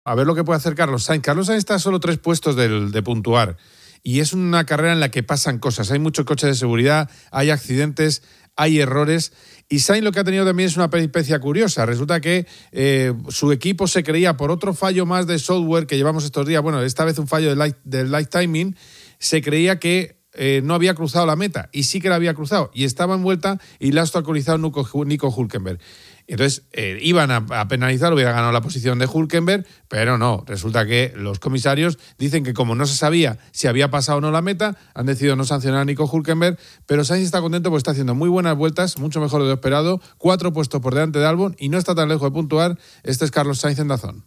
A ver lo que puede hacer Carlos Sainz. Carlos Sainz está a solo 3 puestos de puntuar. Y es una carrera en la que pasan cosas. Hay muchos coches de seguridad, hay accidentes, hay errores. Y Sainz lo que ha tenido también es una peripecia curiosa. Resulta que su equipo se creía, por otro fallo más de software que llevamos estos días, bueno, esta vez un fallo del light timing, se creía que no había cruzado la meta. Y sí que la había cruzado. Y estaba en vuelta y la ha obstaculizado Nico Hülkenberg. Entonces, iban a penalizar, hubiera ganado la posición de Hülkenberg, pero no. Resulta que los comisarios dicen que como no se sabía si había pasado o no la meta, han decidido no sancionar a Nico Hülkenberg, pero Sainz está contento porque está haciendo muy buenas vueltas, mucho mejor de lo esperado, 4 puestos por delante de Albon y no está tan lejos de puntuar. Este es Carlos Sainz en DAZN.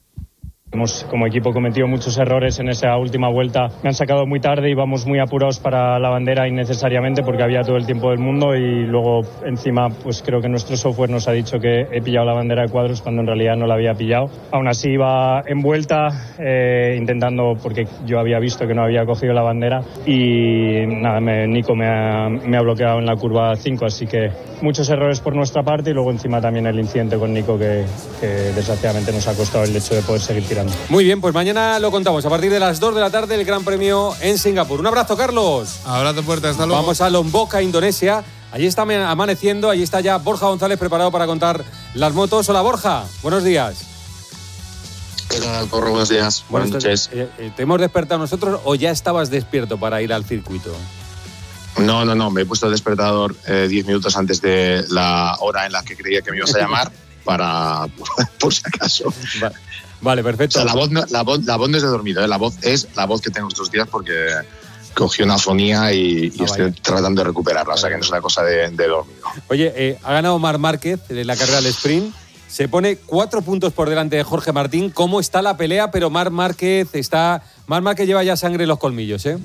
Hemos como equipo cometido muchos errores en esa última vuelta. Me han sacado muy tarde y vamos muy apurados para la bandera innecesariamente porque había todo el tiempo del mundo y luego encima pues creo que nuestro software nos ha dicho que he pillado la bandera de cuadros cuando en realidad no la había pillado. Aún así iba en vuelta intentando, porque yo había visto que no había cogido la bandera y nada, Nico me ha bloqueado en la curva 5, así que muchos errores por nuestra parte y luego encima también el incidente con Nico que desgraciadamente nos ha costado el hecho de poder seguir tirando. Muy bien, pues mañana lo contamos a partir de las 2 de la tarde el Gran Premio en Singapur. Un abrazo, Carlos. Abrazo fuerte, hasta luego. Vamos a Lombok, a Indonesia. Allí está amaneciendo, allí está ya Borja González preparado para contar las motos. Hola, Borja, buenos días. ¿Qué tal, Porro? Buenos días. Buenas noches. ¿Te hemos despertado nosotros o ya estabas despierto para ir al circuito? No, me he puesto el despertador 10 minutos antes de la hora en la que creía que me ibas a llamar para, por si acaso. Vale, perfecto. O sea, la voz no es de dormido, ¿eh? La voz es la voz que tengo estos días porque cogí una afonía y estoy tratando de recuperarla, o sea que no es una cosa de dormido. Oye, ha ganado Marc Márquez en la carrera del sprint, se pone 4 puntos por delante de Jorge Martín. ¿Cómo está la pelea? Pero Marc Márquez lleva ya sangre en los colmillos, ¿eh?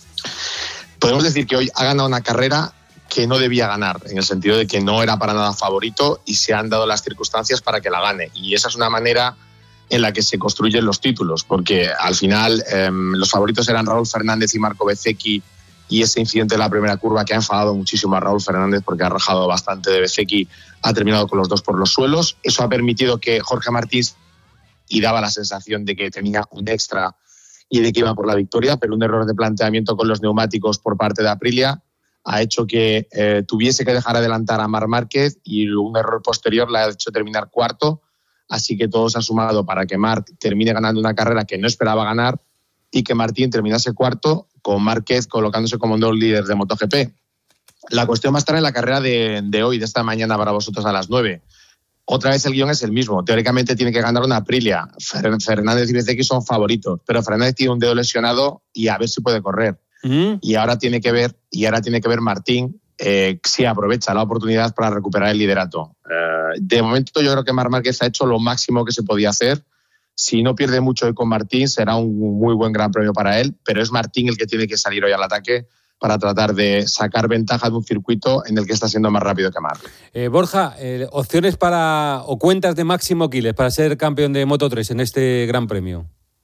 Podemos decir que hoy ha ganado una carrera que no debía ganar, en el sentido de que no era para nada favorito y se han dado las circunstancias para que la gane. Y esa es una manera en la que se construyen los títulos, porque al final los favoritos eran Raúl Fernández y Marco Bezzecchi, y ese incidente de la primera curva que ha enfadado muchísimo a Raúl Fernández porque ha rajado bastante de Bezzecchi, ha terminado con los dos por los suelos. Eso ha permitido que Jorge Martín, y daba la sensación de que tenía un extra y de que iba por la victoria, pero un error de planteamiento con los neumáticos por parte de Aprilia ha hecho que tuviese que dejar adelantar a Marc Márquez, y un error posterior le ha hecho terminar cuarto. Así que todo se ha sumado para que Marc termine ganando una carrera que no esperaba ganar y que Martín terminase cuarto, con Márquez colocándose como nuevo líder de MotoGP. La cuestión va a estar en la carrera de hoy, de esta mañana para vosotros a las 9. Otra vez el guión es el mismo. Teóricamente tiene que ganar una Aprilia. Fernández y Bezzecchi son favoritos, pero Fernández tiene un dedo lesionado y a ver si puede correr. Y ahora tiene que ver Martín si aprovecha la oportunidad para recuperar el liderato. De momento yo creo que Marc Márquez ha hecho lo máximo que se podía hacer. Si no pierde mucho hoy con Martín, será un muy buen gran premio para él, pero es Martín el que tiene que salir hoy al ataque para tratar de sacar ventaja de un circuito en el que está siendo más rápido que Marc. Borja, opciones o cuentas de Máximo Quiles para ser campeón de Moto3 en este gran premio.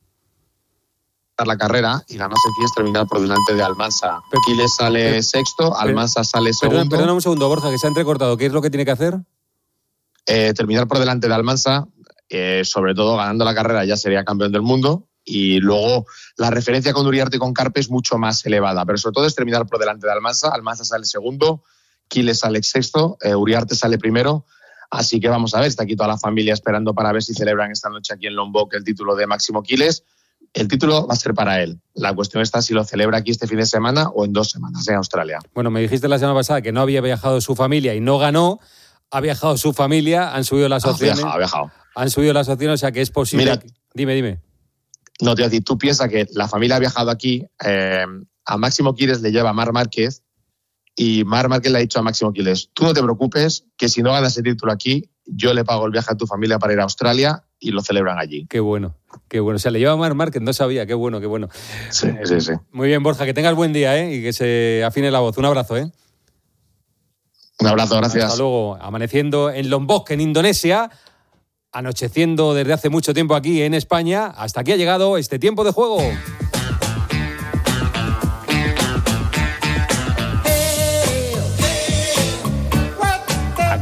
La carrera, y la más sencilla es terminar por delante de Almansa. Quiles sale sexto, Almansa sale segundo. Perdona un segundo, Borja, que se ha entrecortado. ¿Qué es lo que tiene que hacer? Terminar por delante de Almansa, sobre todo ganando la carrera ya sería campeón del mundo, y luego la referencia con Uriarte y con Carpe es mucho más elevada, pero sobre todo es terminar por delante de Almansa. Almansa sale segundo, Quiles sale sexto, Uriarte sale primero. Así que vamos a ver, está aquí toda la familia esperando para ver si celebran esta noche aquí en Lombok el título de Máximo Quiles. El título va a ser para él. La cuestión está si lo celebra aquí este fin de semana o en 2 semanas en Australia. Bueno, me dijiste la semana pasada que no había viajado su familia y no ganó. Ha viajado su familia, han subido las opciones. Ha viajado. Han subido las opciones, o sea que es posible. Mira, dime. No, te voy a decir, tú piensas que la familia ha viajado aquí, a Máximo Quiles le lleva a Marc Márquez, y Marc Márquez le ha dicho a Máximo Quiles: tú no te preocupes, que si no ganas el título aquí, yo le pago el viaje a tu familia para ir a Australia, y lo celebran allí. Qué bueno. O sea, le lleva a Marc Márquez, no sabía. Qué bueno. Sí. Muy bien, Borja, que tengas buen día, y que se afine la voz. Un abrazo, Un abrazo, gracias. Hasta luego. Amaneciendo en Lombok, en Indonesia, anocheciendo desde hace mucho tiempo aquí en España. Hasta aquí ha llegado este tiempo de juego.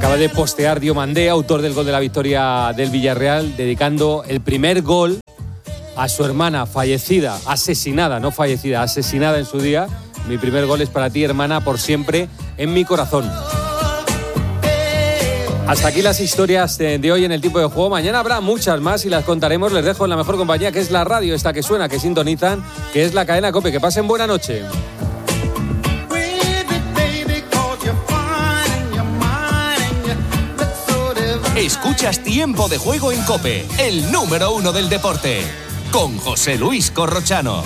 Acaba de postear Diomandé, autor del gol de la victoria del Villarreal, dedicando el primer gol a su hermana fallecida, asesinada, no fallecida, asesinada en su día. Mi primer gol es para ti, hermana, por siempre en mi corazón. Hasta aquí las historias de hoy en el Tiempo de Juego. Mañana habrá muchas más y las contaremos. Les dejo en la mejor compañía, que es la radio, esta que suena, que sintonizan, que es la cadena COPE. Que pasen buena noche. Escuchas Tiempo de Juego en COPE, el número 1 del deporte, con José Luis Corrochano.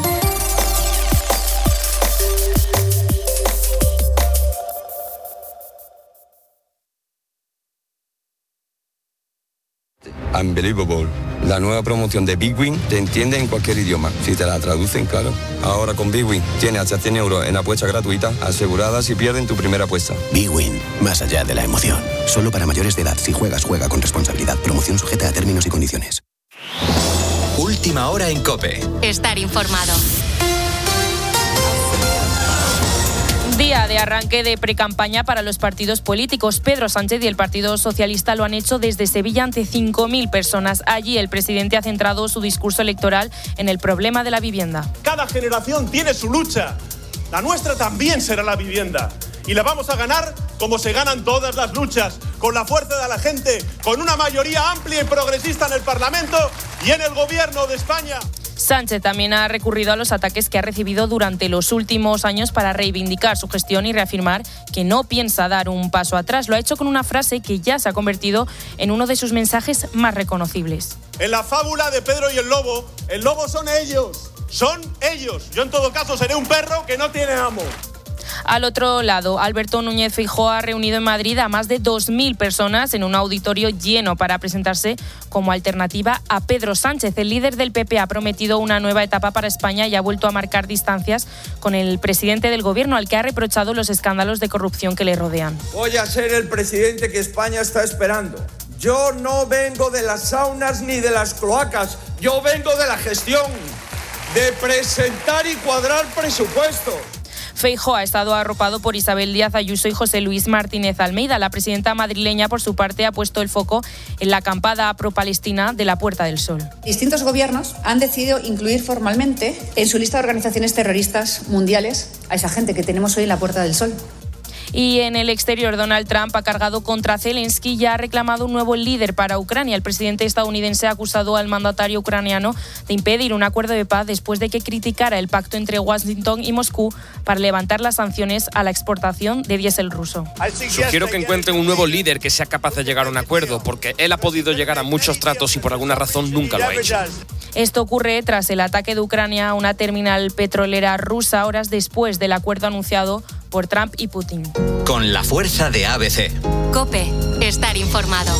Unbelievable. La nueva promoción de Big Win te entiende en cualquier idioma, si te la traducen, claro. Ahora con Big Win tienes hasta 100 euros en apuesta gratuita, asegurada si pierden tu primera apuesta. Big Win, más allá de la emoción. Solo para mayores de edad. Si juegas, juega con responsabilidad. Promoción sujeta a términos y condiciones. Última hora en COPE. Estar informado. Día de arranque de precampaña para los partidos políticos. Pedro Sánchez y el Partido Socialista lo han hecho desde Sevilla ante 5.000 personas. Allí el presidente ha centrado su discurso electoral en el problema de la vivienda. Cada generación tiene su lucha. La nuestra también será la vivienda. Y la vamos a ganar como se ganan todas las luchas, con la fuerza de la gente, con una mayoría amplia y progresista en el Parlamento y en el Gobierno de España. Sánchez también ha recurrido a los ataques que ha recibido durante los últimos años para reivindicar su gestión y reafirmar que no piensa dar un paso atrás. Lo ha hecho con una frase que ya se ha convertido en uno de sus mensajes más reconocibles. En la fábula de Pedro y el lobo son ellos. Son ellos. Yo en todo caso seré un perro que no tiene amo. Al otro lado, Alberto Núñez Feijóo ha reunido en Madrid a más de 2.000 personas en un auditorio lleno para presentarse como alternativa a Pedro Sánchez. El líder del PP ha prometido una nueva etapa para España y ha vuelto a marcar distancias con el presidente del Gobierno, al que ha reprochado los escándalos de corrupción que le rodean. Voy a ser el presidente que España está esperando. Yo no vengo de las saunas ni de las cloacas, yo vengo de la gestión, de presentar y cuadrar presupuestos. Feijóo ha estado arropado por Isabel Díaz Ayuso y José Luis Martínez Almeida. La presidenta madrileña, por su parte, ha puesto el foco en la acampada pro-palestina de la Puerta del Sol. Distintos gobiernos han decidido incluir formalmente en su lista de organizaciones terroristas mundiales a esa gente que tenemos hoy en la Puerta del Sol. Y en el exterior, Donald Trump ha cargado contra Zelensky y ha reclamado un nuevo líder para Ucrania. El presidente estadounidense ha acusado al mandatario ucraniano de impedir un acuerdo de paz después de que criticara el pacto entre Washington y Moscú para levantar las sanciones a la exportación de diésel ruso. Sugiero que encuentren un nuevo líder que sea capaz de llegar a un acuerdo, porque él ha podido llegar a muchos tratos y por alguna razón nunca lo ha hecho. Esto ocurre tras el ataque de Ucrania a una terminal petrolera rusa, horas después del acuerdo anunciado por Trump y Putin. Con la fuerza de ABC. COPE. Estar informado.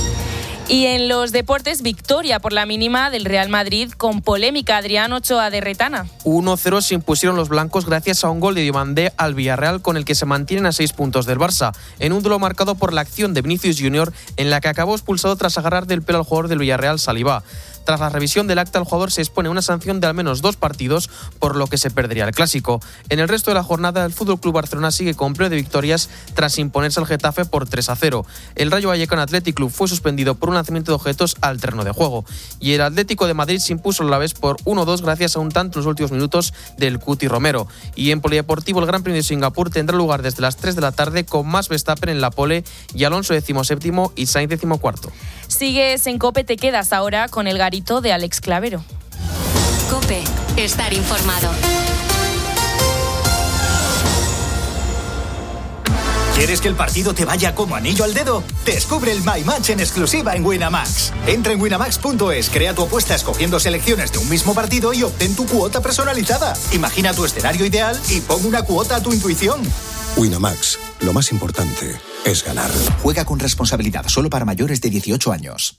Y en los deportes, victoria por la mínima del Real Madrid con polémica. Adrián Ochoa de Retana. 1-0 se impusieron los blancos gracias a un gol de Diomandé al Villarreal, con el que se mantienen a 6 puntos del Barça, en un duelo marcado por la acción de Vinicius Junior, en la que acabó expulsado tras agarrar del pelo al jugador del Villarreal, Saliba. Tras la revisión del acta, el jugador se expone a una sanción de al menos 2 partidos, por lo que se perdería el clásico. En el resto de la jornada, el FC Barcelona sigue con pleno de victorias tras imponerse al Getafe por 3-0. El Rayo Vallecano Athletic Club fue suspendido por un lanzamiento de objetos al terreno de juego. Y el Atlético de Madrid se impuso al Alavés por 1-2 gracias a un tanto en los últimos minutos del Cuti Romero. Y en polideportivo, el Gran Premio de Singapur tendrá lugar desde las 3 de la tarde con Max Verstappen en la pole y Alonso 17º y Sainz 14º. Sigues en COPE, te quedas ahora con el garito de Alex Clavero. COPE. Estar informado. ¿Quieres que el partido te vaya como anillo al dedo? Descubre el My Match en exclusiva en Winamax. Entra en winamax.es, crea tu apuesta escogiendo selecciones de un mismo partido y obtén tu cuota personalizada. Imagina tu escenario ideal y pon una cuota a tu intuición. Winamax, lo más importante es ganar. Juega con responsabilidad, solo para mayores de 18 años.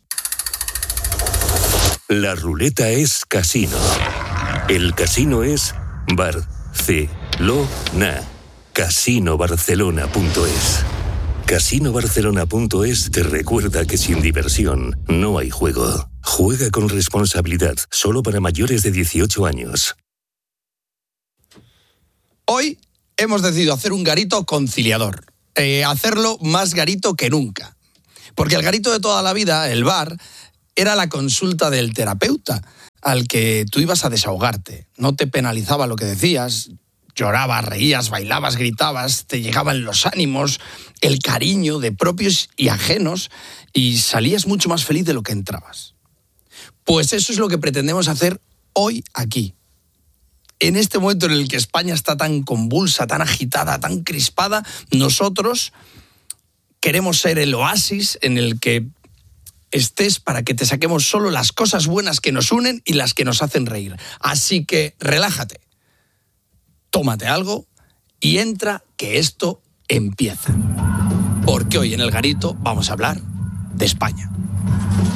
La ruleta es casino. El casino es Barcelona. Casinobarcelona.es. Casinobarcelona.es te recuerda que sin diversión no hay juego. Juega con responsabilidad, solo para mayores de 18 años. Hoy hemos decidido hacer un garito conciliador. hacerlo más garito que nunca. Porque el garito de toda la vida, el bar, era la consulta del terapeuta, al que tú ibas a desahogarte. No te penalizaba lo que decías, llorabas, reías, bailabas, gritabas, te llegaban los ánimos, el cariño de propios y ajenos, y salías mucho más feliz de lo que entrabas. Pues eso es lo que pretendemos hacer hoy aquí. En este momento en el que España está tan convulsa, tan agitada, tan crispada, nosotros queremos ser el oasis en el que estés para que te saquemos solo las cosas buenas que nos unen y las que nos hacen reír. Así que relájate, tómate algo y entra, que esto empieza. Porque hoy en El Garito vamos a hablar de España.